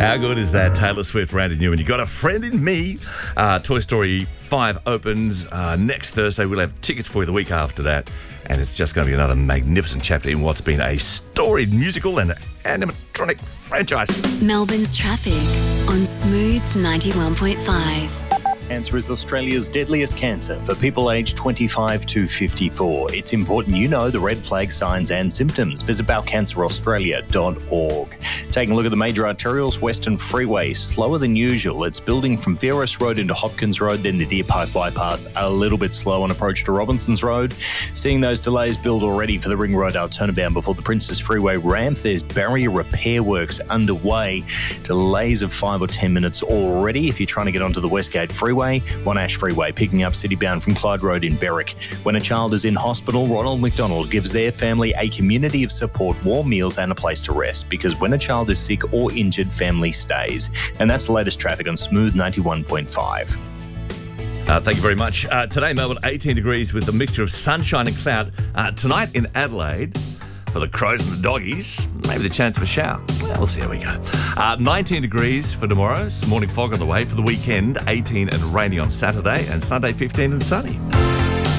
How good is that? Taylor Swift, Randy Newman. You got a friend in me. Toy Story 5 opens next Thursday. We'll have tickets for you the week after that. And it's just going to be another magnificent chapter in what's been a storied musical and animatronic franchise. Melbourne's traffic on Smooth 91.5. Cancer is Australia's deadliest cancer for people aged 25 to 54. It's important you know the red flag signs and symptoms. Visit bowelcanceraustralia.org. Taking a look at the major arterials, Western Freeway, slower than usual. It's building from Veros Road into Hopkins Road, then the Deer Park Bypass, a little bit slow on approach to Robinsons Road. Seeing those delays build already for the Ring Road turnabout before the Princess Freeway ramp. There's barrier repair works underway. Delays of 5 or 10 minutes already if you're trying to get onto the Westgate Freeway. Monash Freeway picking up city-bound from Clyde Road in Berwick. When a child is in hospital, Ronald McDonald gives their family a community of support, warm meals and a place to rest, because when a child is sick or injured, family stays. And that's the latest traffic on Smooth 91.5. Thank you very much. Today, Melbourne, 18 degrees with a mixture of sunshine and cloud. Tonight in Adelaide, for the crows and the doggies, maybe the chance of a shower. Well, we'll see how we go. 19 degrees for tomorrow. Morning fog on the way. For the weekend, 18 and rainy on Saturday, and Sunday 15 and sunny.